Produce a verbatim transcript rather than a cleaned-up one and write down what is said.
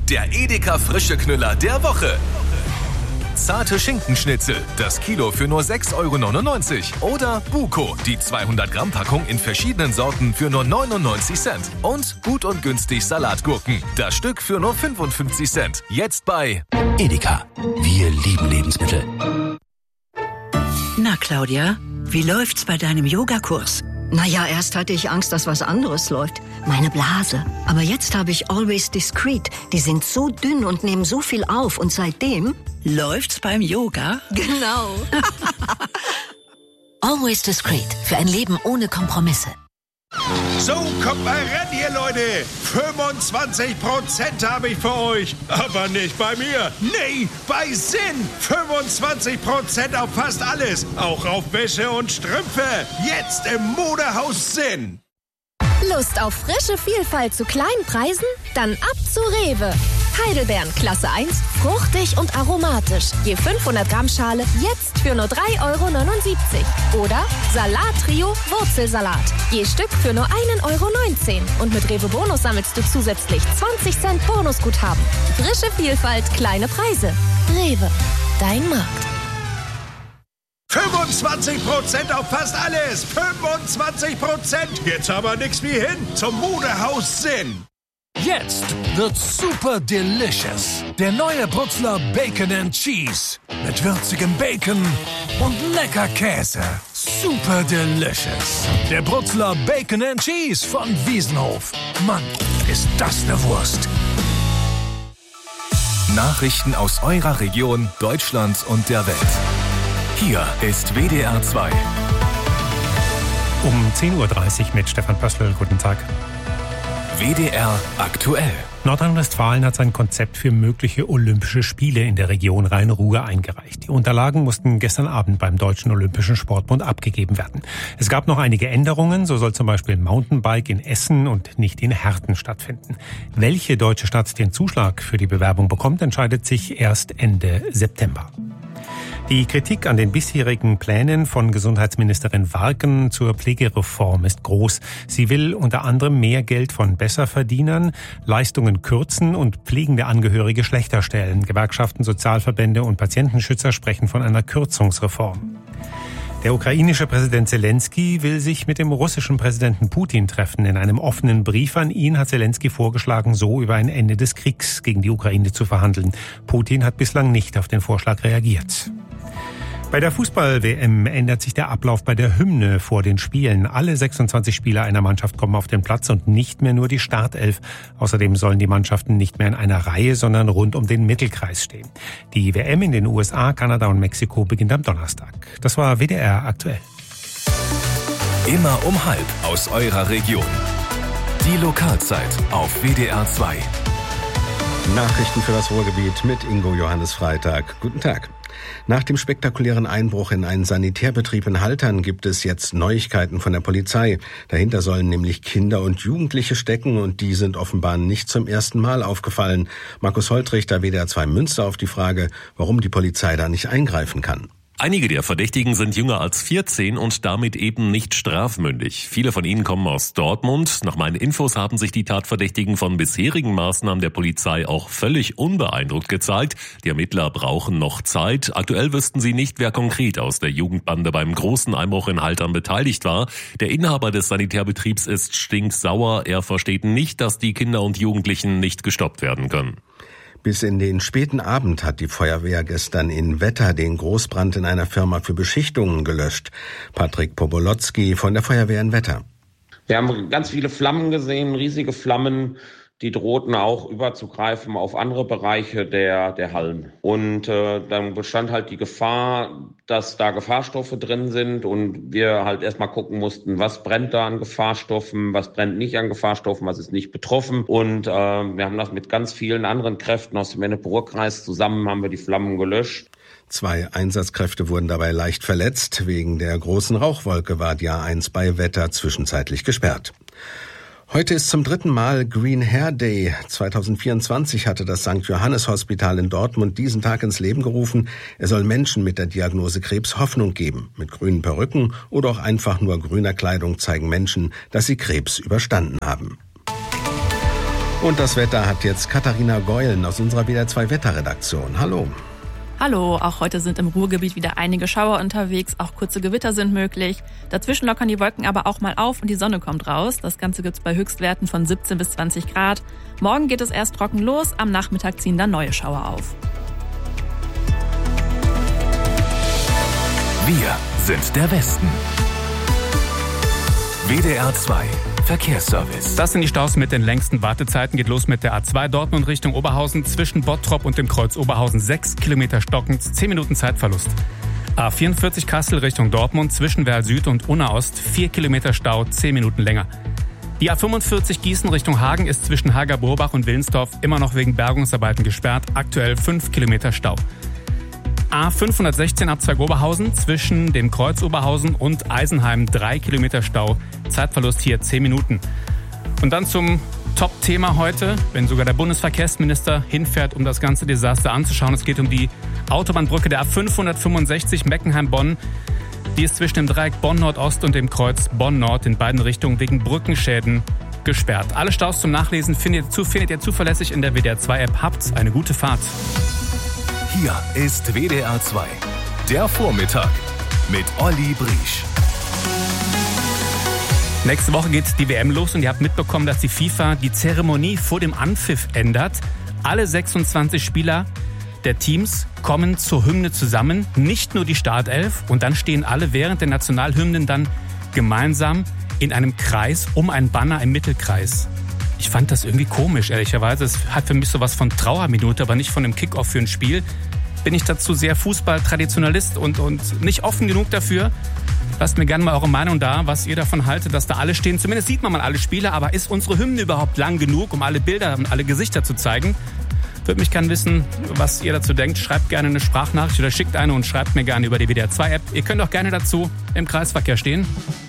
Der Edeka frische Knüller der Woche. Zarte Schinkenschnitzel, das Kilo für nur sechs Euro neunundneunzig. Oder Buko, die zweihundert Gramm Packung in verschiedenen Sorten für nur neunundneunzig Cent. Und gut und günstig Salatgurken, das Stück für nur fünfundfünfzig Cent. Jetzt bei Edeka. Wir lieben Lebensmittel. Na, Claudia, wie läuft's bei deinem Yogakurs? Naja, erst hatte ich Angst, dass was anderes läuft. Meine Blase. Aber jetzt habe ich Always Discreet. Die sind so dünn und nehmen so viel auf. Und seitdem... Läuft's beim Yoga? Genau. Always Discreet. Für ein Leben ohne Kompromisse. So, kommt mal ran hier, Leute. fünfundzwanzig Prozent habe ich für euch. Aber nicht bei mir. Nee, bei Sinn. fünfundzwanzig Prozent auf fast alles. Auch auf Wäsche und Strümpfe. Jetzt im Modehaus Sinn. Lust auf frische Vielfalt zu kleinen Preisen? Dann ab zu Rewe. Heidelbeeren Klasse eins, fruchtig und aromatisch. Je fünfhundert Gramm Schale jetzt für nur drei Euro neunundsiebzig. Oder Salat-Trio Wurzelsalat. Je Stück für nur ein Euro neunzehn. Und mit Rewe Bonus sammelst du zusätzlich zwanzig Cent Bonusguthaben. Frische Vielfalt, kleine Preise. Rewe, dein Markt. fünfundzwanzig Prozent auf fast alles. fünfundzwanzig Prozent. Jetzt aber nichts wie hin zum Modehaus Sinn. Jetzt wird's super delicious. Der neue Brutzler Bacon and Cheese. Mit würzigem Bacon und lecker Käse. Super delicious. Der Brutzler Bacon and Cheese von Wiesenhof. Mann, ist das eine Wurst. Nachrichten aus eurer Region, Deutschland und der Welt. Hier ist W D R zwei. Um zehn Uhr dreißig mit Stefan Pössl. Guten Tag. W D R aktuell. Nordrhein-Westfalen hat sein Konzept für mögliche Olympische Spiele in der Region Rhein-Ruhr eingereicht. Die Unterlagen mussten gestern Abend beim Deutschen Olympischen Sportbund abgegeben werden. Es gab noch einige Änderungen. So soll zum Beispiel Mountainbike in Essen und nicht in Herten stattfinden. Welche deutsche Stadt den Zuschlag für die Bewerbung bekommt, entscheidet sich erst Ende September. Die Kritik an den bisherigen Plänen von Gesundheitsministerin Warken zur Pflegereform ist groß. Sie will unter anderem mehr Geld von Besserverdienern, Leistungen kürzen und pflegende Angehörige schlechter stellen. Gewerkschaften, Sozialverbände und Patientenschützer sprechen von einer Kürzungsreform. Der ukrainische Präsident Zelensky will sich mit dem russischen Präsidenten Putin treffen. In einem offenen Brief an ihn hat Zelensky vorgeschlagen, so über ein Ende des Kriegs gegen die Ukraine zu verhandeln. Putin hat bislang nicht auf den Vorschlag reagiert. Bei der Fußball-W M ändert sich der Ablauf bei der Hymne vor den Spielen. Alle sechsundzwanzig Spieler einer Mannschaft kommen auf den Platz und nicht mehr nur die Startelf. Außerdem sollen die Mannschaften nicht mehr in einer Reihe, sondern rund um den Mittelkreis stehen. Die W M in den U S A, Kanada und Mexiko beginnt am Donnerstag. Das war W D R aktuell. Immer um halb aus eurer Region. Die Lokalzeit auf W D R zwei. Nachrichten für das Ruhrgebiet mit Ingo Johannes Freitag. Guten Tag. Nach dem spektakulären Einbruch in einen Sanitärbetrieb in Haltern gibt es jetzt Neuigkeiten von der Polizei. Dahinter sollen nämlich Kinder und Jugendliche stecken und die sind offenbar nicht zum ersten Mal aufgefallen. Markus Holtrichter, W D R zwei Münster, auf die Frage, warum die Polizei da nicht eingreifen kann. Einige der Verdächtigen sind jünger als vierzehn und damit eben nicht strafmündig. Viele von ihnen kommen aus Dortmund. Nach meinen Infos haben sich die Tatverdächtigen von bisherigen Maßnahmen der Polizei auch völlig unbeeindruckt gezeigt. Die Ermittler brauchen noch Zeit. Aktuell wüssten sie nicht, wer konkret aus der Jugendbande beim großen Einbruch in Haltern beteiligt war. Der Inhaber des Sanitärbetriebs ist stinksauer. Er versteht nicht, dass die Kinder und Jugendlichen nicht gestoppt werden können. Bis in den späten Abend hat die Feuerwehr gestern in Wetter den Großbrand in einer Firma für Beschichtungen gelöscht. Patrick Pobolotzki von der Feuerwehr in Wetter. Wir haben ganz viele Flammen gesehen, riesige Flammen. Die drohten auch überzugreifen auf andere Bereiche der, der Hallen. Und äh, dann bestand halt die Gefahr, dass da Gefahrstoffe drin sind und wir halt erstmal gucken mussten, was brennt da an Gefahrstoffen, was brennt nicht an Gefahrstoffen, was ist nicht betroffen. Und äh, wir haben das mit ganz vielen anderen Kräften aus dem Ennepe-Ruhr-Kreis zusammen haben wir die Flammen gelöscht. Zwei Einsatzkräfte wurden dabei leicht verletzt. Wegen der großen Rauchwolke war die A eins bei Wetter zwischenzeitlich gesperrt. Heute ist zum dritten Mal Green Hair Day. zwanzig vierundzwanzig hatte das Sankt Johannes Hospital in Dortmund diesen Tag ins Leben gerufen. Er soll Menschen mit der Diagnose Krebs Hoffnung geben. Mit grünen Perücken oder auch einfach nur grüner Kleidung zeigen Menschen, dass sie Krebs überstanden haben. Und das Wetter hat jetzt Katharina Geulen aus unserer W D R zwei Wetterredaktion. Hallo. Hallo, auch heute sind im Ruhrgebiet wieder einige Schauer unterwegs, auch kurze Gewitter sind möglich. Dazwischen lockern die Wolken aber auch mal auf und die Sonne kommt raus. Das Ganze gibt's bei Höchstwerten von siebzehn bis zwanzig Grad. Morgen geht es erst trocken los, am Nachmittag ziehen dann neue Schauer auf. Wir sind der Westen. W D R zwei Verkehrsservice. Das sind die Staus mit den längsten Wartezeiten. Geht los mit der A zwei Dortmund Richtung Oberhausen. Zwischen Bottrop und dem Kreuz Oberhausen sechs Kilometer stockend, zehn Minuten Zeitverlust. A vierundvierzig Kassel Richtung Dortmund. Zwischen Werl Süd und Unna Ost vier Kilometer Stau, zehn Minuten länger. Die A fünfundvierzig Gießen Richtung Hagen ist zwischen Hager-Burbach und Willensdorf immer noch wegen Bergungsarbeiten gesperrt. Aktuell fünf Kilometer Stau. A fünfhundertsechzehn Abzweig Oberhausen zwischen dem Kreuz Oberhausen und Eisenheim drei Kilometer Stau. Zeitverlust hier zehn Minuten. Und dann zum Top-Thema heute, wenn sogar der Bundesverkehrsminister hinfährt, um das ganze Desaster anzuschauen. Es geht um die Autobahnbrücke der A fünfhundertfünfundsechzig Meckenheim-Bonn. Die ist zwischen dem Dreieck Bonn-Nordost und dem Kreuz Bonn-Nord in beiden Richtungen wegen Brückenschäden gesperrt. Alle Staus zum Nachlesen findet ihr, findet ihr zuverlässig in der W D R zwei App. Habt eine gute Fahrt. Hier ist W D R zwei, der Vormittag mit Olli Briesch. Nächste Woche geht die W M los und ihr habt mitbekommen, dass die FIFA die Zeremonie vor dem Anpfiff ändert. Alle sechsundzwanzig Spieler der Teams kommen zur Hymne zusammen, nicht nur die Startelf. Und dann stehen alle während der Nationalhymnen dann gemeinsam in einem Kreis um ein Banner im Mittelkreis. Ich fand das irgendwie komisch, ehrlicherweise. Es hat für mich sowas von Trauerminute, aber nicht von einem Kickoff für ein Spiel. Bin ich dazu sehr Fußball-Traditionalist und, und nicht offen genug dafür. Lasst mir gerne mal eure Meinung da, was ihr davon haltet, dass da alle stehen. Zumindest sieht man mal alle Spieler, aber ist unsere Hymne überhaupt lang genug, um alle Bilder und alle Gesichter zu zeigen? Würde mich gerne wissen, was ihr dazu denkt. Schreibt gerne eine Sprachnachricht oder schickt eine und schreibt mir gerne über die W D R zwei App. Ihr könnt auch gerne dazu im Kreisverkehr stehen.